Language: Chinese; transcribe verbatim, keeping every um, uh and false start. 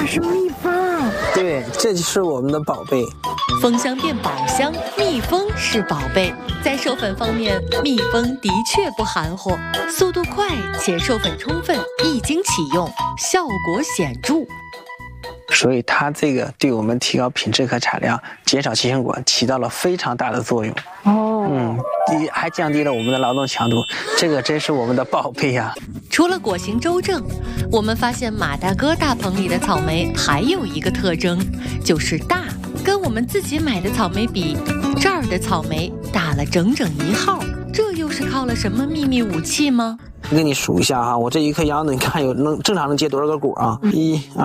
是蜜蜂。 对，这就是我们的宝贝。 蜂箱变宝箱，蜜蜂是宝贝。在授粉方面，蜜蜂的确不含糊，速度快且授粉充分，一经启用，效果显著。 所以它这个对我们提高品质和产量、减少期成果起到了非常大的作用。 哦， 嗯，还降低了我们的劳动强度，这个真是我们的宝贝呀、啊。 除了果形周正，我们发现马大哥大棚里的草莓还有一个特征，就是大。跟我们自己买的草莓比，这儿的草莓大了整整一号，这又是靠了什么秘密武器吗？ 我给你数一下哈，我这一颗秧子，你看有能正常能结多少个果啊？一。